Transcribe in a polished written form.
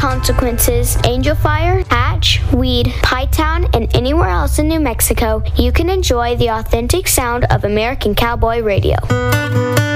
Consequences, Angel Fire, Hatch, Weed, Pie Town, and anywhere else in New Mexico, you can enjoy the authentic sound of American Cowboy Radio.